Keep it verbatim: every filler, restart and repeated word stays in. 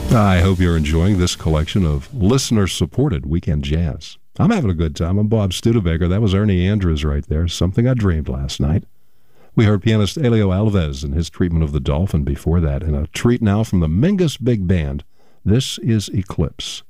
I hope you're enjoying this collection of listener-supported weekend jazz. I'm having a good time. I'm Bob Studebaker. That was Ernie Andrews right there, Something I Dreamed Last Night. We heard pianist Elio Alves and his treatment of the Dolphin before that, and a treat now from the Mingus Big Band. This is Eclipse.